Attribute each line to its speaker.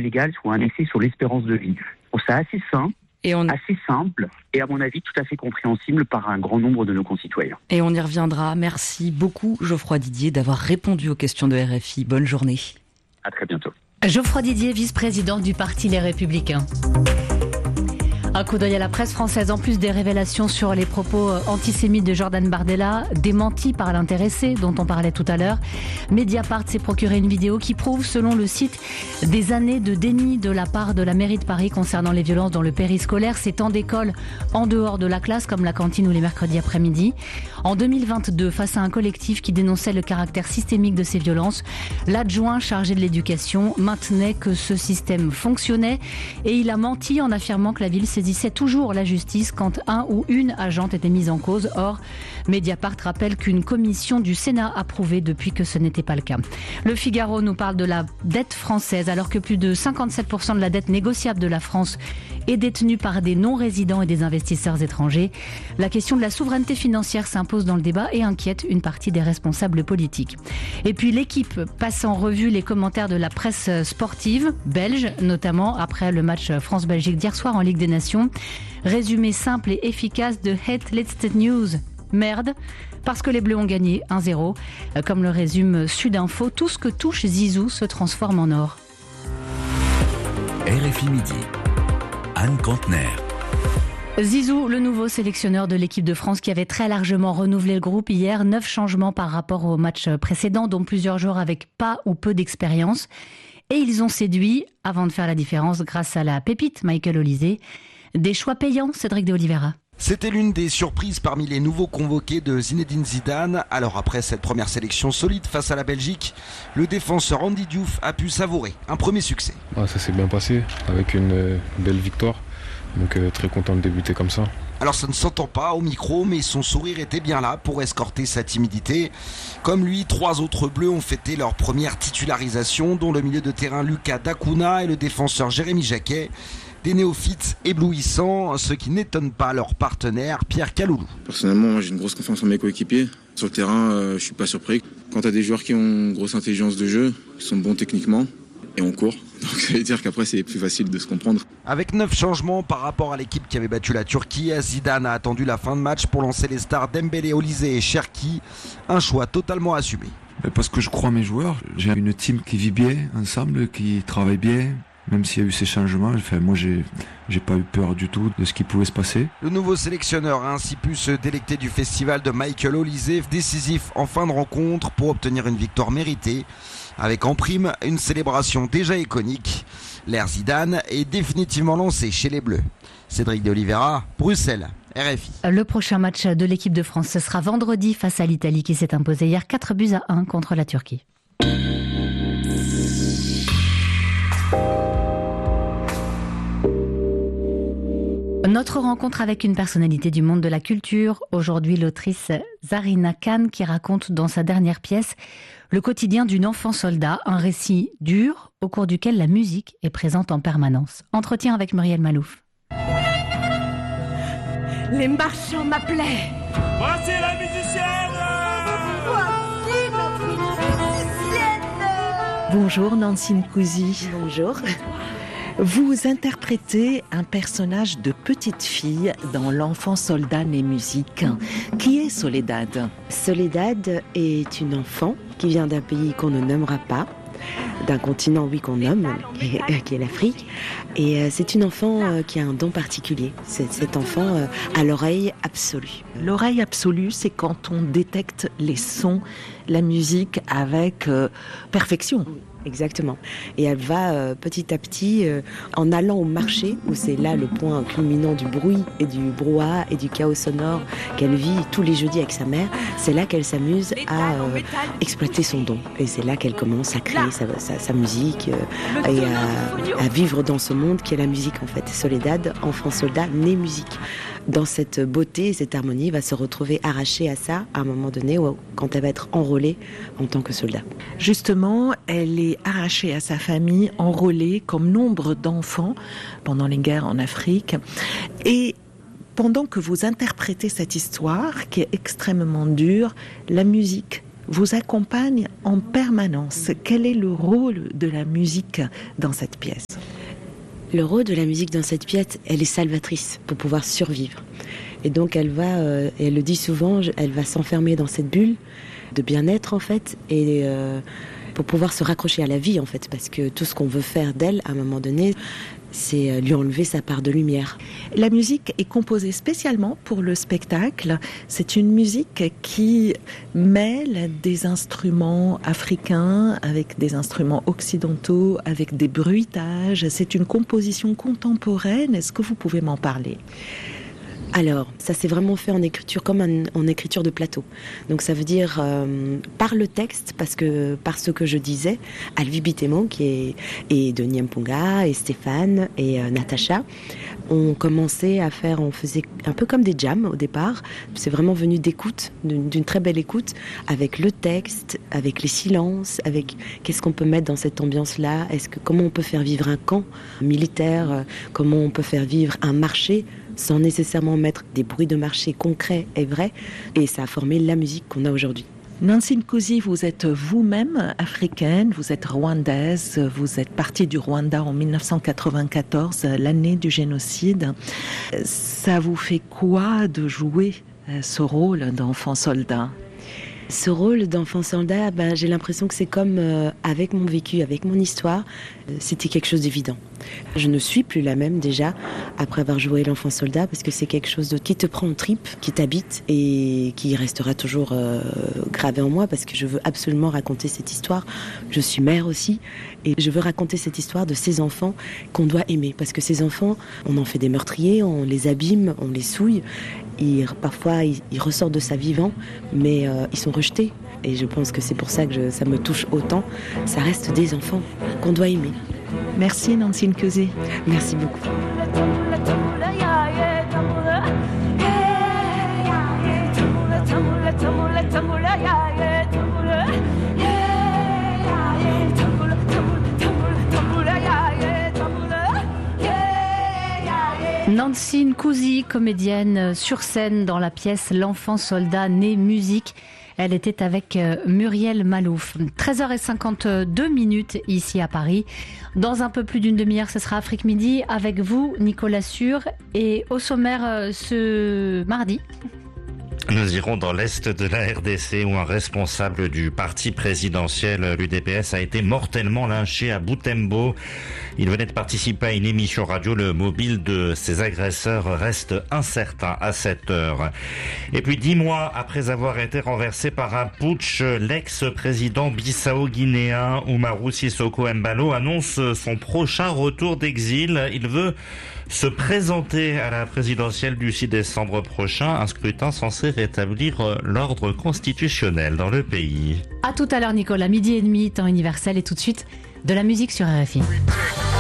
Speaker 1: illégale soit un essai sur l'espérance de vie. Je trouve ça assez sain. Assez simple et à mon avis tout à fait compréhensible par un grand nombre de nos concitoyens.
Speaker 2: Et on y reviendra. Merci beaucoup Geoffroy Didier d'avoir répondu aux questions de RFI. Bonne journée.
Speaker 1: À très bientôt.
Speaker 3: Geoffroy Didier, vice-président du Parti Les Républicains. Un coup d'œil à la presse française. En plus des révélations sur les propos antisémites de Jordan Bardella, démentis par l'intéressé dont on parlait tout à l'heure, Mediapart s'est procuré une vidéo qui prouve, selon le site, des années de déni de la part de la mairie de Paris concernant les violences dans le périscolaire, ces temps d'école en dehors de la classe, comme la cantine ou les mercredis après-midi. En 2022, face à un collectif qui dénonçait le caractère systémique de ces violences, l'adjoint chargé de l'éducation maintenait que ce système fonctionnait et il a menti en affirmant que la ville saisissait toujours la justice quand un ou une agente était mise en cause. Or, Mediapart rappelle qu'une commission du Sénat a prouvé depuis que ce n'était pas le cas. Le Figaro nous parle de la dette française, alors que plus de 57% de la dette négociable de la France est détenue par des non-résidents et des investisseurs étrangers. La question de la souveraineté financière s'impose dans le débat et inquiète une partie des responsables politiques. Et puis l'équipe passe en revue les commentaires de la presse sportive belge, notamment après le match France-Belgique d'hier soir en Ligue des Nations. Résumé simple et efficace de Het Laatste Nieuws. Merde, parce que les Bleus ont gagné 1-0. Comme le résume Sudinfo, tout ce que touche Zizou se transforme en or.
Speaker 4: RFI Midi. Anne Kantner.
Speaker 3: Zizou, le nouveau sélectionneur de l'équipe de France qui avait très largement renouvelé le groupe hier. 9 changements par rapport au match précédent, dont plusieurs joueurs avec pas ou peu d'expérience. Et ils ont séduit, avant de faire la différence, grâce à la pépite Michael Olise. Des choix payants, Cédric de Oliveira.
Speaker 5: C'était l'une des surprises parmi les nouveaux convoqués de Zinedine Zidane. Alors après cette première sélection solide face à la Belgique, le défenseur Andy Diouf a pu savourer un premier succès.
Speaker 6: Ça s'est bien passé avec une belle victoire, donc très content de débuter comme ça.
Speaker 5: Alors ça ne s'entend pas au micro, mais son sourire était bien là pour escorter sa timidité. Comme lui, 3 autres Bleus ont fêté leur première titularisation, dont le milieu de terrain Lucas Dacuna et le défenseur Jérémy Jacquet. Des néophytes éblouissants, ce qui n'étonne pas leur partenaire Pierre Kaloulou.
Speaker 7: Personnellement, moi, j'ai une grosse confiance en mes coéquipiers. Sur le terrain, je suis pas surpris. Quand tu as des joueurs qui ont une grosse intelligence de jeu, qui sont bons techniquement, et on court. Donc ça veut dire qu'après c'est plus facile de se comprendre.
Speaker 5: Avec 9 changements par rapport à l'équipe qui avait battu la Turquie, Zidane a attendu la fin de match pour lancer les stars Dembélé, Olise et Cherki. Un choix totalement assumé.
Speaker 8: Parce que je crois en mes joueurs. J'ai une team qui vit bien ensemble, qui travaille bien. Même s'il y a eu ces changements, moi j'ai pas eu peur du tout de ce qui pouvait se passer.
Speaker 5: Le nouveau sélectionneur a ainsi pu se délecter du festival de Michael Olise, décisif en fin de rencontre pour obtenir une victoire méritée. Avec en prime une célébration déjà iconique. L'ère Zidane est définitivement lancée chez les Bleus. Cédric de Oliveira, Bruxelles, RFI.
Speaker 3: Le prochain match de l'équipe de France, ce sera vendredi face à l'Italie qui s'est imposée hier 4-1 contre la Turquie. Notre rencontre avec une personnalité du monde de la culture. Aujourd'hui, l'autrice Zarina Khan qui raconte dans sa dernière pièce le quotidien d'une enfant soldat, un récit dur au cours duquel la musique est présente en permanence. Entretien avec Muriel Malouf.
Speaker 9: Les marchands m'appelaient.
Speaker 10: Voici la musicienne.
Speaker 9: Voici notre musicienne.
Speaker 11: Bonjour Nancy Nkouzi.
Speaker 9: Bonjour.
Speaker 11: Vous interprétez un personnage de petite fille dans L'enfant soldat né musique. Qui est Soledad ?
Speaker 12: Soledad est une enfant qui vient d'un pays qu'on ne nommera pas, d'un continent, oui, qu'on nomme, qui est l'Afrique. Et c'est une enfant qui a un don particulier. Cet enfant a l'oreille absolue.
Speaker 11: L'oreille absolue, c'est quand on détecte les sons, la musique avec perfection.
Speaker 12: Exactement. Et elle va petit à petit, en allant au marché, où c'est là le point culminant du bruit et du brouhaha et du chaos sonore qu'elle vit tous les jeudis avec sa mère, c'est là qu'elle s'amuse à exploiter son don. Et c'est là qu'elle commence à créer sa musique et à vivre dans ce monde qui est la musique en fait. Soledad, enfant soldat, né musique. Dans cette beauté, cette harmonie, va se retrouver arrachée à ça à un moment donné quand elle va être enrôlée en tant que soldat.
Speaker 11: Justement, elle est arrachée à sa famille, enrôlée comme nombre d'enfants pendant les guerres en Afrique. Et pendant que vous interprétez cette histoire qui est extrêmement dure, la musique vous accompagne en permanence. Quel est le rôle de la musique dans cette pièce ?
Speaker 12: Le rôle de la musique dans cette pièce, elle est salvatrice pour pouvoir survivre. Et donc elle le dit souvent, elle va s'enfermer dans cette bulle de bien-être en fait, et pour pouvoir se raccrocher à la vie en fait, parce que tout ce qu'on veut faire d'elle à un moment donné, c'est lui enlever sa part de lumière.
Speaker 11: La musique est composée spécialement pour le spectacle. C'est une musique qui mêle des instruments africains avec des instruments occidentaux, avec des bruitages. C'est une composition contemporaine. Est-ce que vous pouvez m'en parler ?
Speaker 12: Alors, ça s'est vraiment fait en écriture, comme en écriture de plateau. Donc ça veut dire, par le texte, par ce que je disais, Alvi Bitemo, et Denis Mpunga, et Stéphane, et Natacha, on commençait à faire, on faisait un peu comme des jams au départ. C'est vraiment venu d'écoute, d'une très belle écoute, avec le texte, avec les silences, avec qu'est-ce qu'on peut mettre dans cette ambiance-là, comment on peut faire vivre un camp militaire, comment on peut faire vivre un marché, sans nécessairement mettre des bruits de marché concrets et vrais. Et ça a formé la musique qu'on a aujourd'hui.
Speaker 11: Nancy Nkosi, vous êtes vous-même africaine, vous êtes rwandaise, vous êtes partie du Rwanda en 1994, l'année du génocide. Ça vous fait quoi de jouer ce rôle d'enfant soldat ?
Speaker 12: Ce rôle d'enfant soldat, j'ai l'impression que c'est comme avec mon vécu, avec mon histoire, c'était quelque chose d'évident. Je ne suis plus la même déjà après avoir joué l'enfant soldat, parce que c'est quelque chose qui te prend en tripes, qui t'habite et qui restera toujours gravé en moi, parce que je veux absolument raconter cette histoire. Je suis mère aussi et je veux raconter cette histoire de ces enfants qu'on doit aimer, parce que ces enfants, on en fait des meurtriers, on les abîme, on les souille. Parfois, ils ressortent de ça vivant, mais ils sont rejetés. Et je pense que c'est pour ça que ça me touche autant. Ça reste des enfants qu'on doit aimer.
Speaker 11: Merci Nancy Nkosi.
Speaker 12: Merci beaucoup.
Speaker 3: Nancy Nkosi, comédienne sur scène dans la pièce L'enfant soldat né musique. Elle était avec Muriel Malouf. 13h52 ici à Paris. Dans un peu plus d'une demi-heure, ce sera Afrique Midi avec vous, Nicolas Sûr. Et au sommaire ce mardi,
Speaker 13: nous irons dans l'est de la RDC où un responsable du parti présidentiel, l'UDPS, a été mortellement lynché à Butembo. Il venait de participer à une émission radio. Le mobile de ses agresseurs reste incertain à cette heure. Et puis 10 mois après avoir été renversé par un putsch, l'ex-président bissau-guinéen Umaru Sissoco Embalo annonce son prochain retour d'exil. Il veut se présenter à la présidentielle du 6 décembre prochain, un scrutin censé rétablir l'ordre constitutionnel dans le pays.
Speaker 3: À tout à l'heure Nicolas, 12h30, temps universel, et tout de suite de la musique sur RFI.